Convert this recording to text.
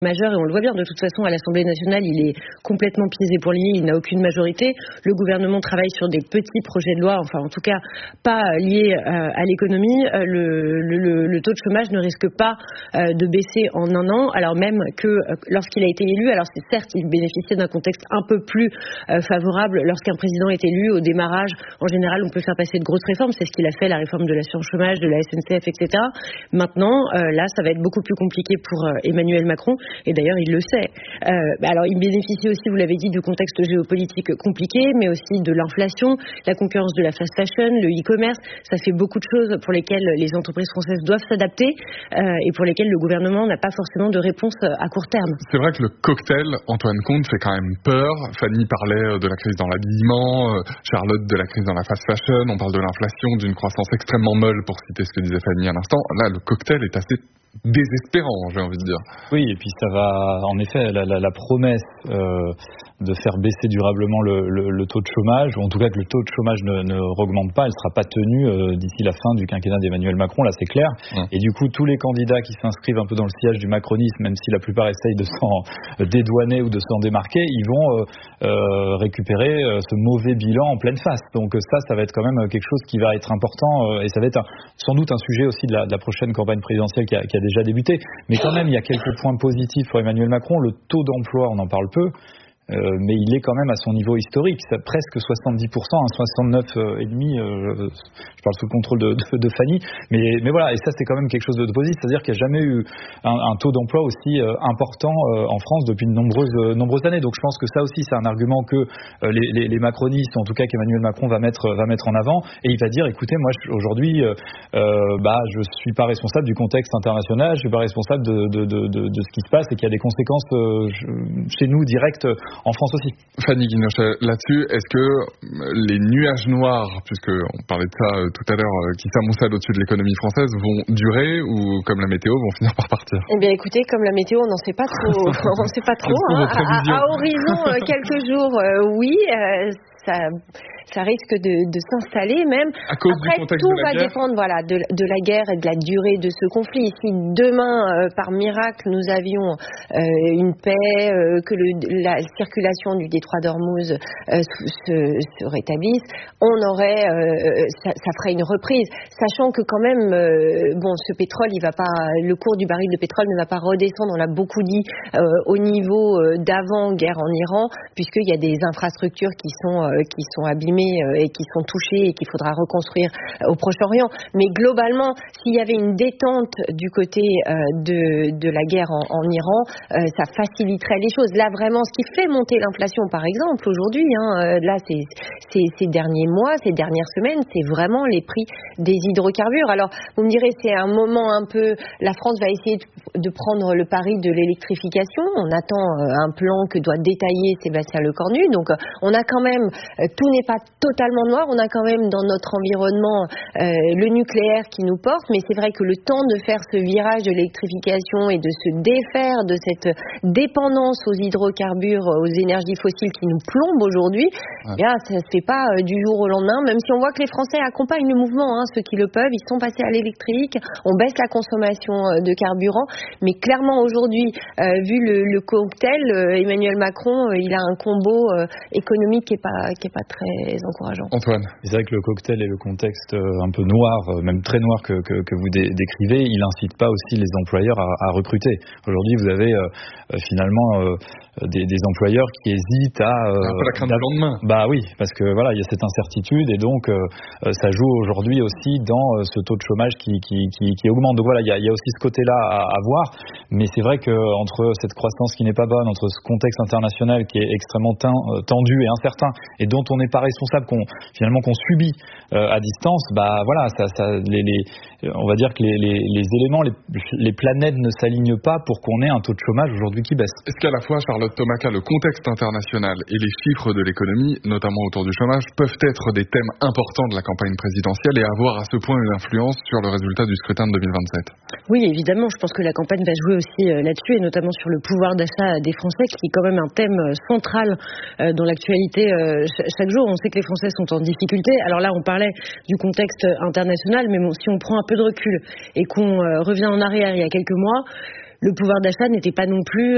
majeur, et on le voit bien, de toute façon à l'Assemblée nationale il est complètement pieds et poings liés, il n'a aucune majorité. Le gouvernement travaille sur des petits projets de loi, enfin en tout cas pas liés à l'économie. Le taux de chômage ne risque pas de baisser en un an, alors même que lorsqu'il a été élu, alors c'est certes il bénéficiait d'un contexte un peu plus favorable. Lorsqu'un président est élu, au démarrage en général on peut faire passer de grosses réformes, c'est ce qu'il a fait, la réforme de l'assurance chômage, de la SNCF, etc. Maintenant là ça va être beaucoup plus compliqué pour Emmanuel Macron. Et d'ailleurs, il le sait. Alors, il bénéficie aussi, vous l'avez dit, du contexte géopolitique compliqué, mais aussi de l'inflation, la concurrence de la fast fashion, le e-commerce. Ça fait beaucoup de choses pour lesquelles les entreprises françaises doivent s'adapter et pour lesquelles le gouvernement n'a pas forcément de réponse à court terme. C'est vrai que le cocktail Antoine Comte fait quand même peur. Fanny parlait de la crise dans l'habillement, Charlotte de la crise dans la fast fashion. On parle de l'inflation, d'une croissance extrêmement molle, pour citer ce que disait Fanny à l'instant. Là, le cocktail est assez désespérant, j'ai envie de dire. Oui, et puis ça va, en effet, la promesse de faire baisser durablement le taux de chômage, ou en tout cas que le taux de chômage ne augmente pas, elle ne sera pas tenue d'ici la fin du quinquennat d'Emmanuel Macron, là c'est clair. Et du coup, tous les candidats qui s'inscrivent un peu dans le sillage du macronisme, même si la plupart essayent de s'en dédouaner ou de s'en démarquer, ils vont récupérer ce mauvais bilan en pleine face. Donc ça va être quand même quelque chose qui va être important, et ça va être sans doute un sujet aussi de la prochaine campagne présidentielle qui a déjà débuté. Mais quand même, il y a quelques points positifs pour Emmanuel Macron. Le taux d'emploi, on en parle peu. Mais il est quand même à son niveau historique, c'est presque 70%, 69,5%, je parle sous le contrôle de Fanny, mais voilà, et ça c'est quand même quelque chose de positif, c'est-à-dire qu'il n'y a jamais eu un taux d'emploi aussi important en France depuis de nombreuses années, donc je pense que ça aussi c'est un argument que les macronistes, en tout cas qu'Emmanuel Macron va mettre en avant, et il va dire, écoutez, moi aujourd'hui je suis pas responsable du contexte international, je suis pas responsable de ce qui se passe, et qu'il y a des conséquences chez nous directes en France aussi. Fanny Guinochet, là-dessus, est-ce que les nuages noirs, puisqu'on parlait de ça tout à l'heure, qui s'amoncellent au-dessus de l'économie française, vont durer, ou comme la météo, vont finir par partir? Eh bien écoutez, comme la météo, on n'en sait pas trop. On ne sait pas trop. À horizon, quelques jours, oui, ça risque de s'installer même. À cause Après, du contexte tout de la va guerre. dépendre de la guerre et de la durée de ce conflit. Si demain, par miracle, nous avions une paix, que la circulation du détroit d'Ormuz se rétablisse, on aurait, ça ferait une reprise. Sachant que quand même, ce pétrole, le cours du baril de pétrole ne va pas redescendre, on l'a beaucoup dit, au niveau d'avant-guerre en Iran, puisqu'il y a des infrastructures qui sont abîmées et qui sont touchés et qu'il faudra reconstruire au Proche-Orient. Mais globalement, s'il y avait une détente du côté de la guerre en Iran, ça faciliterait les choses. Là, vraiment, ce qui fait monter l'inflation, par exemple, aujourd'hui, là, ces derniers mois, ces dernières semaines, c'est vraiment les prix des hydrocarbures. Alors, vous me direz, c'est un moment un peu... La France va essayer de prendre le pari de l'électrification. On attend un plan que doit détailler Sébastien Lecornu. Donc, on a quand même... tout n'est pas totalement noir, on a quand même dans notre environnement le nucléaire qui nous porte, mais c'est vrai que le temps de faire ce virage de l'électrification et de se défaire de cette dépendance aux hydrocarbures, aux énergies fossiles qui nous plombent aujourd'hui, ça ne se fait pas du jour au lendemain, même si on voit que les Français accompagnent le mouvement, ceux qui le peuvent, ils sont passés à l'électrique, on baisse la consommation de carburant, mais clairement aujourd'hui, vu le cocktail, Emmanuel Macron, il a un combo économique qui est pas très encourageant. Antoine. C'est vrai que le cocktail et le contexte un peu noir, même très noir que vous décrivez, il incite pas aussi les employeurs à recruter. Aujourd'hui, vous avez finalement des employeurs qui hésitent à... un peu la crainte du lendemain. Bah oui, parce que voilà, il y a cette incertitude et donc ça joue aujourd'hui aussi dans ce taux de chômage qui augmente. Donc voilà, il y a aussi ce côté-là à voir, mais c'est vrai que entre cette croissance qui n'est pas bonne, entre ce contexte international qui est extrêmement tendu et incertain et dont on n'est pas responsable, qu'on subit à distance, voilà, on va dire que les éléments, les planètes ne s'alignent pas pour qu'on ait un taux de chômage aujourd'hui qui baisse. Est-ce qu'à la fois, Charlotte Tomaca, le contexte international et les chiffres de l'économie, notamment autour du chômage, peuvent être des thèmes importants de la campagne présidentielle et avoir à ce point une influence sur le résultat du scrutin de 2027? Oui, évidemment, je pense que la campagne va jouer aussi là-dessus, et notamment sur le pouvoir d'achat des Français, qui est quand même un thème central dans l'actualité chaque jour. On sait que les Français sont en difficulté. Alors là, on parlait du contexte international, mais si on prend un peu de recul et qu'on revient en arrière il y a quelques mois, le pouvoir d'achat n'était pas non plus